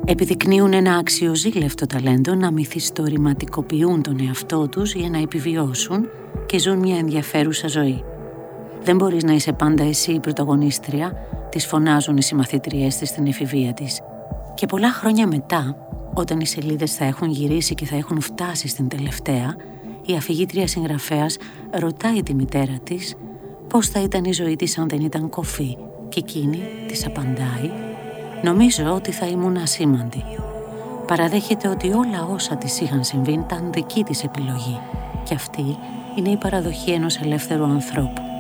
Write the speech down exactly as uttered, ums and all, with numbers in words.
Επιδεικνύουν ένα αξιοζήλευτο ταλέντο να μυθιστορηματικοποιούν τον εαυτό τους για να επιβιώσουν και ζουν μια ενδιαφέρουσα ζωή. Δεν μπορείς να είσαι πάντα εσύ η πρωταγωνίστρια, τις φωνάζουν οι συμμαθήτριές της στην εφηβεία της. Και πολλά χρόνια μετά, όταν οι σελίδες θα έχουν γυρίσει και θα έχουν φτάσει στην τελευταία, η αφηγήτρια συγγραφέας ρωτάει τη μητέρα της πώς θα ήταν η ζωή της αν δεν ήταν κοφή, και εκείνη της απαντάει: «Νομίζω ότι θα ήμουν ασήμαντη». Παραδέχεται ότι όλα όσα της είχαν συμβεί ήταν δική της επιλογή, και αυτή είναι η παραδοχή ενός ελεύθερου ανθρώπου.